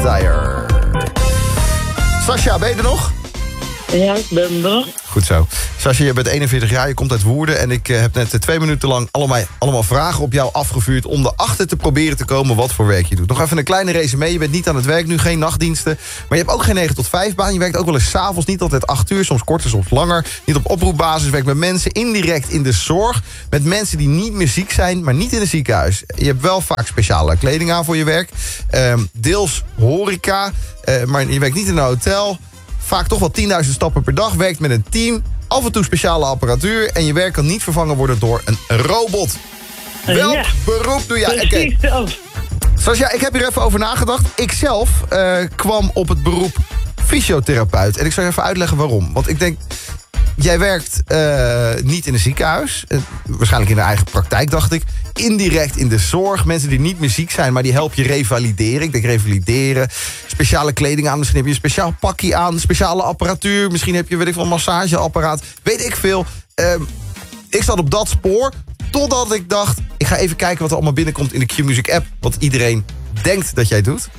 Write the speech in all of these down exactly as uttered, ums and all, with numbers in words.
Tire. Sascha, ben je er nog? Ja, ik ben er nog. Goed zo. Sascha, je bent eenenveertig jaar, je komt uit Woerden... en ik uh, heb net uh, twee minuten lang allemaal, allemaal vragen op jou afgevuurd... om erachter te proberen te komen wat voor werk je doet. Nog even een kleine resume. Je bent niet aan het werk nu, geen nachtdiensten... maar je hebt ook geen negen tot vijf baan. Je werkt ook wel eens 's avonds, niet altijd acht uur, soms korter, soms langer. Niet op oproepbasis, werkt met mensen indirect in de zorg... met mensen die niet meer ziek zijn, maar niet in een ziekenhuis. Je hebt wel vaak speciale kleding aan voor je werk. Uh, deels horeca, uh, maar je werkt niet in een hotel... Vaak toch wel tienduizend stappen per dag, werkt met een team... af en toe speciale apparatuur... en je werk kan niet vervangen worden door een robot. Welk ja, beroep doe jij? Precies okay. dat. Sascha, ik heb hier even over nagedacht. Ik zelf uh, kwam op het beroep fysiotherapeut. En ik zal je even uitleggen waarom. Want ik denk, jij werkt uh, niet in een ziekenhuis. Uh, waarschijnlijk in de eigen praktijk, dacht ik. Indirect in de zorg. Mensen die niet meer ziek zijn, maar die help je revalideren. Ik denk revalideren. Speciale kleding aan. Misschien heb je een speciaal pakje aan. Speciale apparatuur. Misschien heb je, weet ik veel, een massageapparaat. Weet ik veel. Uh, ik zat op dat spoor. Totdat ik dacht, ik ga even kijken wat er allemaal binnenkomt in de Q-Music app. Wat iedereen denkt dat jij doet.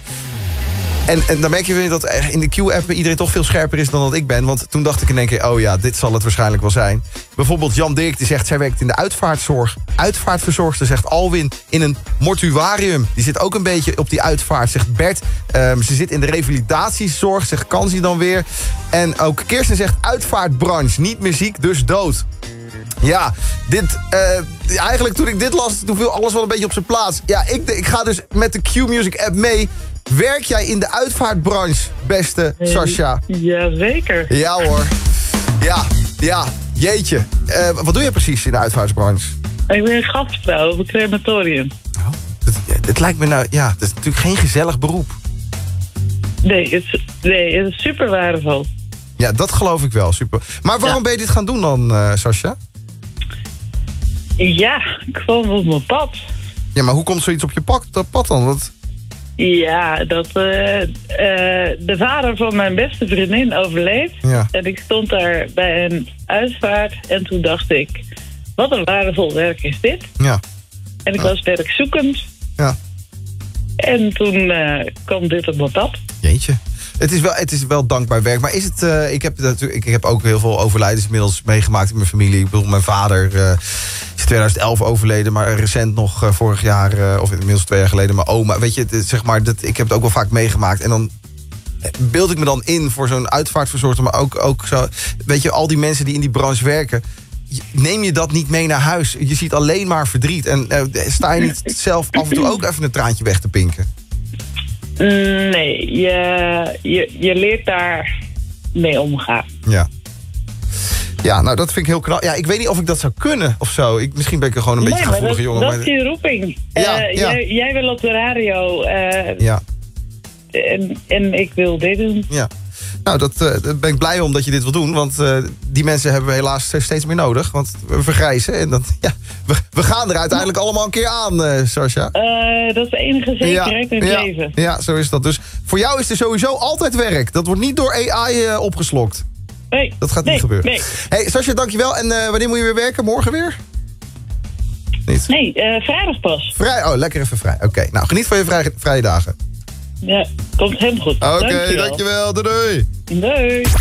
En, en dan merk je weer dat in de Q-app iedereen toch veel scherper is dan dat ik ben. Want toen dacht ik in één keer, oh ja, dit zal het waarschijnlijk wel zijn. Bijvoorbeeld Jan Dirk, die zegt, zij werkt in de uitvaartzorg. Uitvaartverzorgster, zegt Alwin, in een mortuarium. Die zit ook een beetje op die uitvaart, zegt Bert. Um, ze zit in de revalidatiezorg, zegt Kansi dan weer. En ook Kirsten zegt, uitvaartbranche, niet meer ziek, dus dood. Ja, dit, uh, eigenlijk toen ik dit las, toen viel alles wel een beetje op zijn plaats. Ja, ik, ik ga dus met de Q-Music app mee. Werk jij in de uitvaartbranche, beste Sascha? Jazeker. Ja hoor. Ja, ja, jeetje. Uh, wat doe je precies in de uitvaartbranche? Ik ben gastvrouw op een crematorium. Oh, het, het lijkt me nou, ja, het is natuurlijk geen gezellig beroep. Nee, het is, nee, het is super waardevol. Ja, dat geloof ik wel, super. Maar waarom ja. ben je dit gaan doen dan, uh, Sascha? Ja, ik kwam op mijn pad. Ja, maar hoe komt zoiets op je pad, dat pad dan? Wat... Ja, dat uh, uh, de vader van mijn beste vriendin overleed. Ja. En ik stond daar bij een uitvaart. En toen dacht ik, wat een waardevol werk is dit. Ja. En ik ja. was werkzoekend. Ja. En toen uh, kwam dit op mijn pad. Jeetje. Het is, wel, het is wel dankbaar werk, maar is het... Uh, ik, heb natuurlijk, ik heb ook heel veel overlijdens inmiddels meegemaakt in mijn familie. Ik bedoel, mijn vader uh, is in twintig elf overleden, maar recent nog uh, vorig jaar... Uh, of inmiddels twee jaar geleden, mijn oma. Weet je, het, zeg maar, dat, ik heb het ook wel vaak meegemaakt. En dan beeld ik me dan in voor zo'n uitvaartverzorgster, maar ook, ook zo... Weet je, al die mensen die in die branche werken... Neem je dat niet mee naar huis? Je ziet alleen maar verdriet. En uh, sta je niet zelf af en toe ook even een traantje weg te pinken? Nee, je, je, je leert daar mee omgaan. Ja. Ja, nou dat vind ik heel knap. Ja, ik weet niet of ik dat zou kunnen of zo. Ik, misschien ben ik er gewoon een nee, beetje gevoelige dat, jongen. Dat maar... is je roeping. Ja, uh, ja. Jij, jij wil op de radio. Uh, ja. En, en ik wil dit doen. Ja. Nou, dat, uh, daar ben ik blij om dat je dit wil doen. Want uh, die mensen hebben we helaas steeds meer nodig. Want we vergrijzen. En dat, ja, we, we gaan er uiteindelijk allemaal een keer aan, uh, Sascha. Uh, dat is de enige zekerheid ja, in het ja, leven. Ja, zo is dat. Dus voor jou is er sowieso altijd werk. Dat wordt niet door A I uh, opgeslokt. Nee. Dat gaat nee, niet gebeuren. Nee. Hey, Sascha, dankjewel. En uh, wanneer moet je weer werken? Morgen weer? Niet? Nee, uh, vrijdag pas. Vrij? Oh, lekker even vrij. Oké, okay. Nou, geniet van je vrij, vrije dagen. Ja, komt helemaal goed. Oké, okay, dankjewel. dankjewel. Doei doei. Doei.